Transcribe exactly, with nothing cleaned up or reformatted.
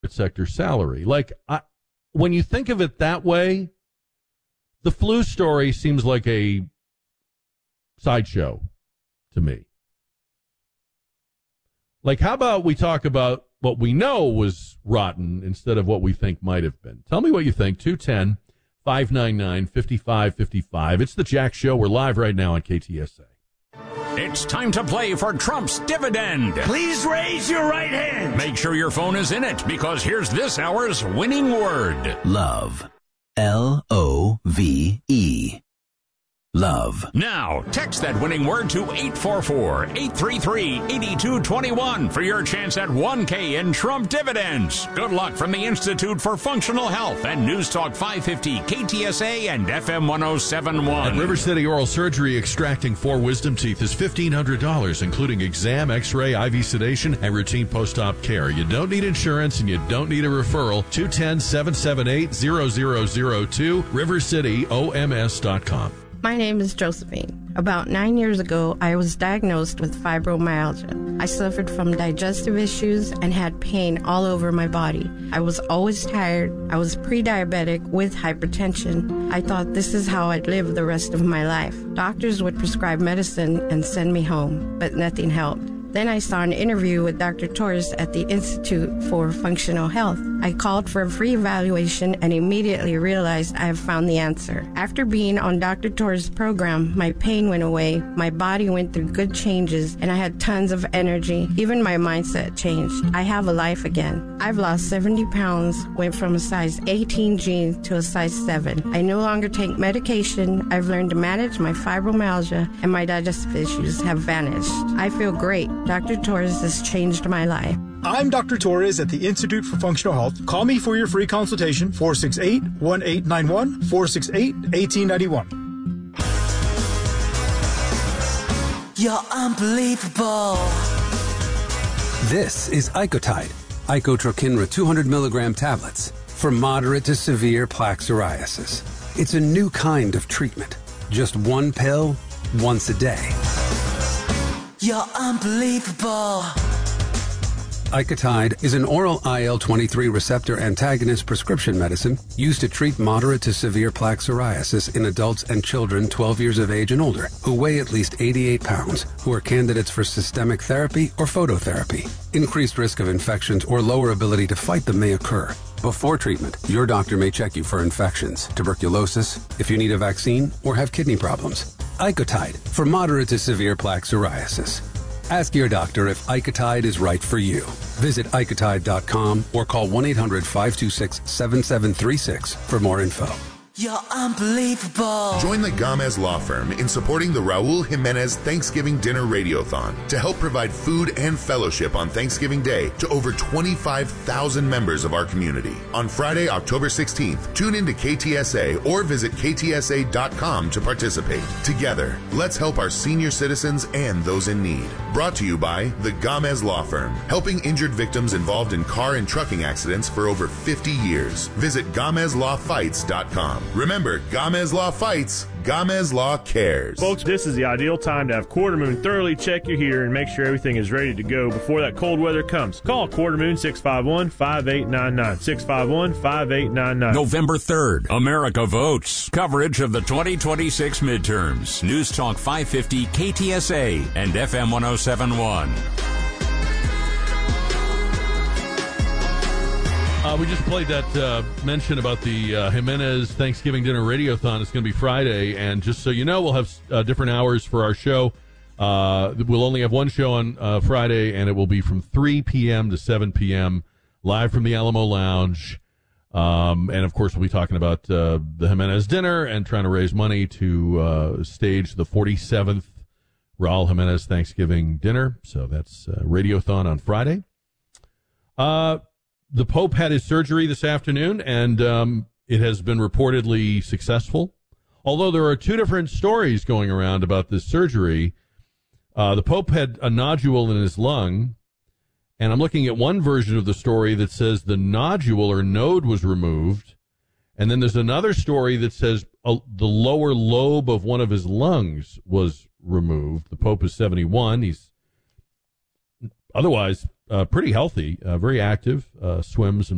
private sector salary. Like, I, when you think of it that way, the flu story seems like a sideshow to me. Like, how about we talk about what we know was rotten instead of what we think might have been? Tell me what you think. two one zero, five nine nine, five five five five. It's the Jack Show. We're live right now on K T S A. It's time to play for Trump's dividend. Please raise your right hand. Make sure your phone is in it, because here's this hour's winning word. Love. L O V E. Love. Now, text that winning word to eight four four, eight three three, eight two two one for your chance at one K in Trump dividends. Good luck from the Institute for Functional Health and News Talk five fifty, K T S A and F M one oh seven point one. At River City Oral Surgery, extracting four wisdom teeth is fifteen hundred dollars, including exam, x-ray, I V sedation, and routine post-op care. You don't need insurance and you don't need a referral. two one zero, seven seven eight, zero zero zero two, river city o m s dot com. My name is Josephine. About nine years ago, I was diagnosed with fibromyalgia. I suffered from digestive issues and had pain all over my body. I was always tired. I was pre-diabetic with hypertension. I thought this is how I'd live the rest of my life. Doctors would prescribe medicine and send me home, but nothing helped. Then I saw an interview with Doctor Torres at the Institute for Functional Health. I called for a free evaluation and immediately realized I have found the answer. After being on Doctor Torres' program, my pain went away, my body went through good changes, and I had tons of energy. Even my mindset changed. I have a life again. I've lost seventy pounds, went from a size eighteen jeans to a size seven. I no longer take medication. I've learned to manage my fibromyalgia, and my digestive issues have vanished. I feel great. Doctor Torres has changed my life. I'm Doctor Torres at the Institute for Functional Health. Call me for your free consultation, four six eight, one eight nine one, four six eight, one eight nine one. You're unbelievable. This is Icotide, Icotrokinra two hundred milligram tablets for moderate to severe plaque psoriasis. It's a new kind of treatment. Just one pill, once a day. You're unbelievable. Icotide is an oral I L twenty-three receptor antagonist prescription medicine used to treat moderate to severe plaque psoriasis in adults and children twelve years of age and older who weigh at least eighty-eight pounds, who are candidates for systemic therapy or phototherapy. Increased risk of infections or lower ability to fight them may occur. Before treatment, your doctor may check you for infections, tuberculosis, if you need a vaccine, or have kidney problems. Icotide for moderate to severe plaque psoriasis. Ask your doctor if Icotide is right for you. Visit Icotide dot com or call one eight hundred, five two six, seven seven three six for more info. You're unbelievable. Join the Gamez Law Firm in supporting the Raul Jimenez Thanksgiving Dinner Radiothon to help provide food and fellowship on Thanksgiving Day to over twenty-five thousand members of our community. On Friday, October sixteenth, tune into K T S A or visit K T S A dot com to participate. Together, let's help our senior citizens and those in need. Brought to you by the Gamez Law Firm, helping injured victims involved in car and trucking accidents for over fifty years. Visit Gamez Law Fights dot com. Remember, Gamez Law fights, Gamez Law cares. Folks, this is the ideal time to have Quarter Moon thoroughly check your heater and make sure everything is ready to go before that cold weather comes. Call Quarter Moon six five one, five eight nine nine, six five one, five eight nine nine. November third, America votes. Coverage of the twenty twenty-six midterms. News Talk five fifty, K T S A and F M one oh seven point one. Uh, we just played that uh, mention about the uh, Jimenez Thanksgiving Dinner Radiothon. It's going to be Friday, and just so you know, we'll have uh, different hours for our show. Uh, we'll only have one show on uh, Friday, and it will be from three p.m. to seven p.m., live from the Alamo Lounge. Um, and, of course, we'll be talking about uh, the Jimenez dinner and trying to raise money to uh, stage the forty-seventh Raul Jimenez Thanksgiving Dinner. So that's uh, Radiothon on Friday. Uh The Pope had his surgery this afternoon, and um, it has been reportedly successful. Although there are two different stories going around about this surgery. Uh, the Pope had a nodule in his lung, and I'm looking at one version of the story that says the nodule or node was removed, and then there's another story that says uh, the lower lobe of one of his lungs was removed. The Pope is seventy-one. He's otherwise Uh, pretty healthy, uh, very active, uh, swims and